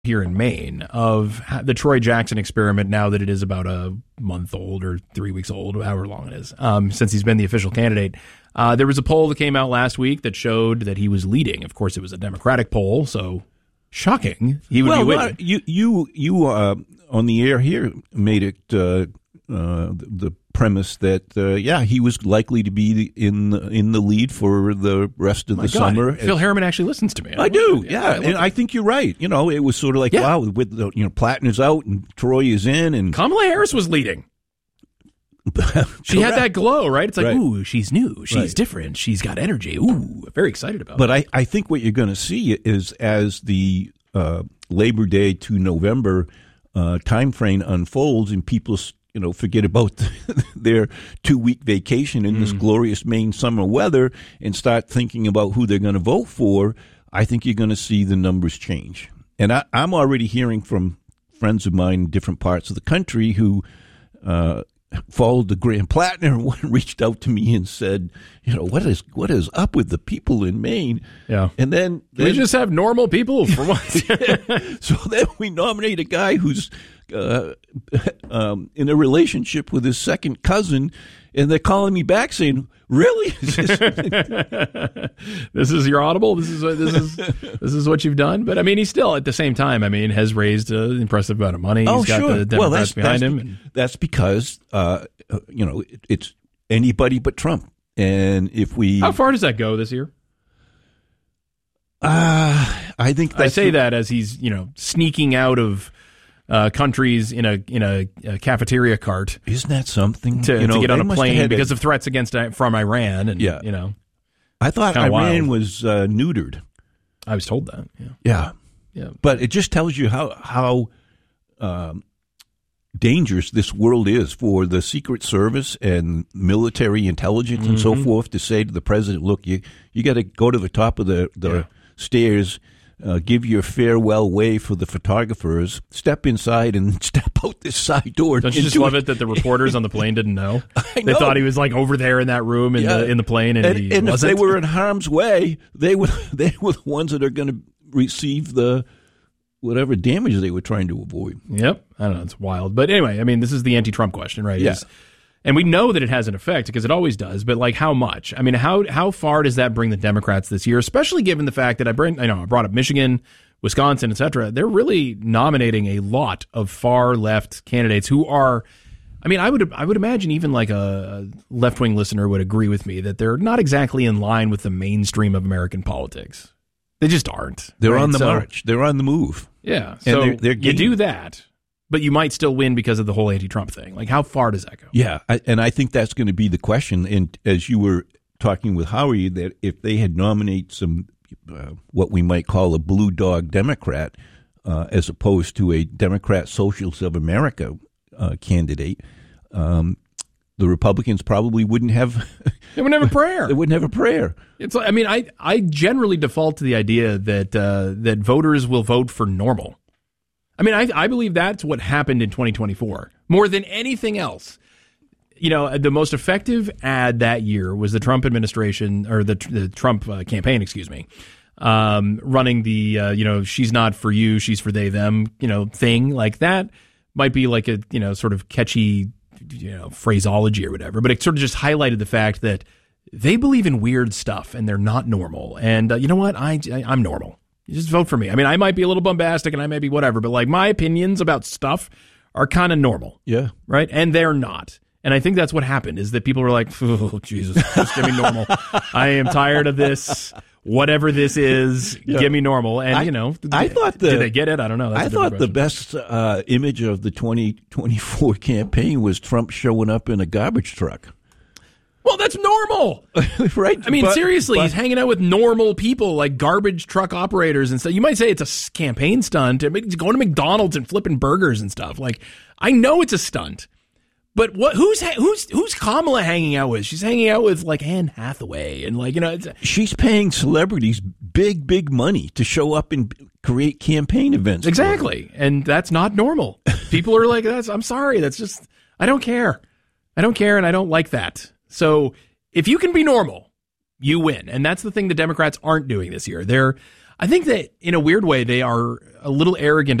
here in Maine of the Troy Jackson experiment, now that it is about a month old or 3 weeks old, however long it is, since he's been the official candidate. There was a poll that came out last week that showed that he was leading. Of course, it was a Democratic poll, so shocking. He would be winning. You on the air here made it the premise that he was likely to be in the lead for the rest of the summer. Phil Harriman actually listens to me. I do, yeah, and I think you're right. You know, it was sort of like wow, with Plattner's out and Troy is in, and Kamala Harris was leading. She had that glow, right? It's like, ooh, she's new, she's different, she's got energy. Ooh, very excited about it. But I think what you're going to see is as the Labor Day to November time frame unfolds and people forget about their 2-week vacation in this glorious Maine summer weather and start thinking about who they're going to vote for, I think you're going to see the numbers change. And I'm already hearing from friends of mine in different parts of the country who followed the Graham Plattner and reached out to me and said, what is up with the people in Maine? Yeah. And then we just have normal people for once. So then we nominate a guy who's in a relationship with his second cousin, and they're calling me back saying, "Really? This is your audible? This is what you've done?" But I mean, he still, at the same time, has raised an impressive amount of money. He's got the Democrats behind him. That's because it's anybody but Trump. And if how far does that go this year? I think I say that as he's sneaking out of countries in a cafeteria cart. Isn't that something to get on a plane because of threats from Iran? And I thought Iran was neutered. I was told that. Yeah. But it just tells you how dangerous this world is for the Secret Service and military intelligence and so forth to say to the president, "Look, you got to go to the top of the stairs." Give your farewell wave for the photographers, step inside and step out this side door. Don't you just love it that the reporters on the plane didn't know? They thought he was like over there in that room in the plane, and he wasn't. If they were in harm's way, they were the ones that are going to receive the whatever damage they were trying to avoid. Yep. I don't know. It's wild. But anyway, this is the anti-Trump question, right? Yeah. And we know that it has an effect because it always does, but like how much? How far does that bring the Democrats this year, especially given the fact that I brought up Michigan, Wisconsin, et cetera. They're really nominating a lot of far left candidates who are, I would imagine even like a left-wing listener would agree with me that they're not exactly in line with the mainstream of American politics. They just aren't. They're on the march. They're on the move. Yeah. So and they're you do that. But you might still win because of the whole anti-Trump thing. Like, how far does that go? Yeah, and I think that's going to be the question. And as you were talking with Howie, that if they had nominated some what we might call a blue dog Democrat as opposed to a Democrat Socialists of America candidate, the Republicans probably wouldn't have. They wouldn't have a prayer. They wouldn't have a prayer. It's. I generally default to the idea that voters will vote for normal. I believe that's what happened in 2024 more than anything else. The most effective ad that year was the Trump administration or the Trump campaign, running the, she's not for you, she's for they, them, thing like that might be like a, sort of catchy, phraseology or whatever. But it sort of just highlighted the fact that they believe in weird stuff and they're not normal. And you know what? I'm normal. You just vote for me. I might be a little bombastic and I may be whatever, but like my opinions about stuff are kind of normal. Yeah. Right? And they're not. And I think that's what happened is that people were like, "Oh, Jesus, just give me normal. I am tired of this. Whatever this is, give me normal." And, I thought did they get it? I don't know. I thought the best image of the 2024 campaign was Trump showing up in a garbage truck. Well, that's normal. Right. Seriously, he's hanging out with normal people like garbage truck operators and stuff. You might say it's a campaign stunt. He's going to McDonald's and flipping burgers and stuff. Like, I know it's a stunt. But who's Kamala hanging out with? She's hanging out with like Anne Hathaway and she's paying celebrities big money to show up and create campaign events. Exactly. And that's not normal. People are like, I'm sorry. That's just, I don't care. And I don't like that. So if you can be normal, you win. And that's the thing the Democrats aren't doing this year. I think that in a weird way they are a little arrogant